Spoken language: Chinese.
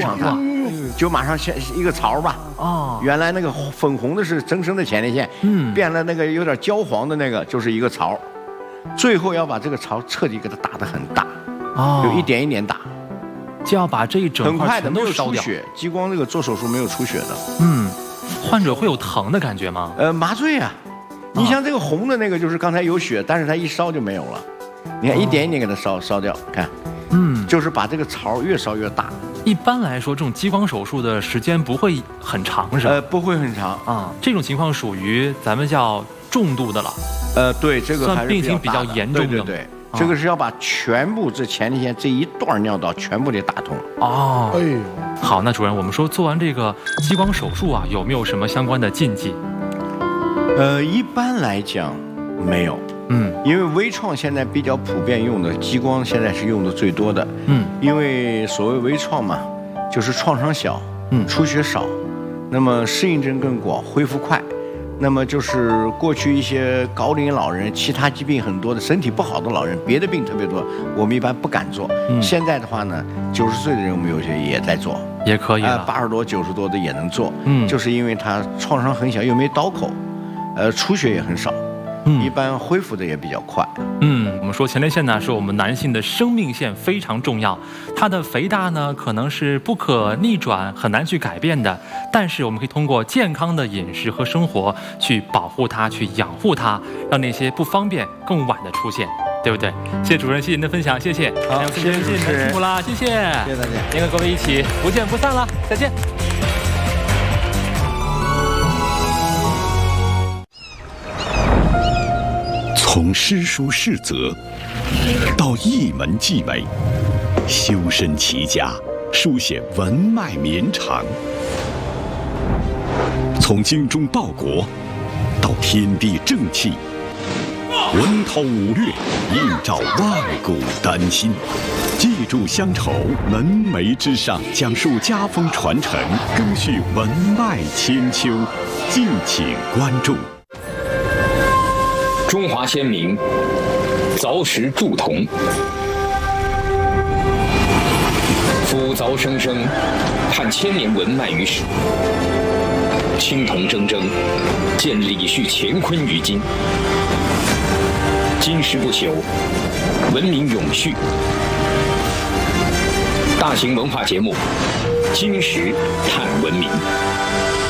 上它，就马上一个槽吧。 哦， 原来那个粉红的是增生的前列腺，变了那个有点焦黄的那个就是一个槽，最后要把这个槽彻底给它打得很大，就一点一点打， 就要把这一整块全都烧掉。 激光这个做手术没有出血的。 患者会有疼的感觉吗？ 麻醉啊。你像这个红的那个，就是刚才有血，但是它一烧就没有了。你看一点一点给它烧掉，看，就是把这个槽越烧越大。 一般来说，这种激光手术的时间不会很长，是吧？ 不会很长啊。这种情况属于咱们叫重度的了。 对，这个还是病情比较严重的。 对，这个是要把全部这前列腺这一段尿道全部得打通。 哦，哎呦，好，那主任，我们说做完这个激光手术啊，有没有什么相关的禁忌？ 一般来讲没有。因为微创现在比较普遍用的激光，现在是用的最多的。因为所谓微创嘛，就是创伤小，出血少，那么适应症更广，恢复快。那么就是过去一些高龄老人、其他疾病很多的、身体不好的老人，别的病特别多，我们一般不敢做。现在的话呢，90岁的人我们有些也在做， 也可以了。 80多、90多的也能做。就是因为它创伤很小，又没刀口，出血也很少。一般恢复的也比较快。 我们说前列腺呢是我们男性的生命线，非常重要。它的肥大呢可能是不可逆转，很难去改变的。但是我们可以通过健康的饮食和生活去保护它，去养护它，让那些不方便更晚的出现，对不对？谢谢主任，谢谢您的分享，谢谢。 好，谢谢您的辛苦啦，谢谢， 谢谢大家。 您和各位一起不见不散了，再见。 从诗书士则到一门技美，修身齐家，书写文脉绵长；从精忠报国到天地正气，文韬武略，映照万古丹心。记住乡愁，门楣之上，讲述家风传承，更续文脉千秋。敬请关注。 中华先民凿石铸铜，夫凿生生，探千年文脉于史；青铜铮铮，见李旭乾坤于今。金石不朽，文明永续。大型文化节目《金石探文明》。